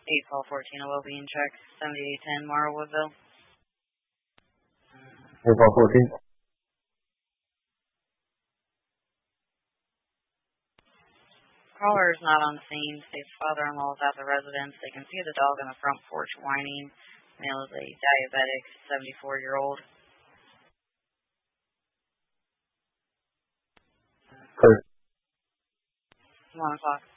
8 call 14, a well-being check, 7810 Mara Woodville. 8 call 14. Caller is not on the scene. State's father-in-law is at the residence. They can see the dog on the front porch whining. Male is a diabetic, 74-year-old. 1 o'clock.